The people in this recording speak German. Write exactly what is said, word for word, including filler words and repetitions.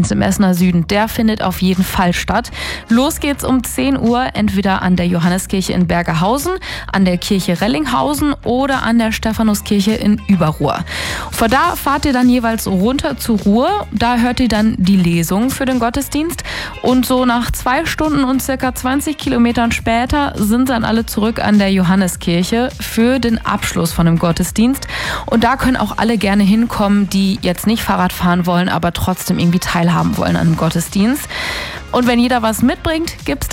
Gottesdienst im Essener Süden, der findet auf jeden Fall statt. Los geht's um zehn Uhr, entweder an der Johanneskirche in Bergerhausen, an der Kirche Rellinghausen oder an der Stephanuskirche in Überruhr. Von da fahrt ihr dann jeweils runter zur Ruhr. Da hört ihr dann die Lesung für den Gottesdienst. Und so nach zwei Stunden und circa zwanzig Kilometern später sind dann alle zurück an der Johanneskirche für den Abschluss von dem Gottesdienst. Und da können auch alle gerne hinkommen, die jetzt nicht Fahrrad fahren wollen, aber trotzdem irgendwie teilhaben wollen an dem Gottesdienst. Und wenn jeder was mitbringt, gibt's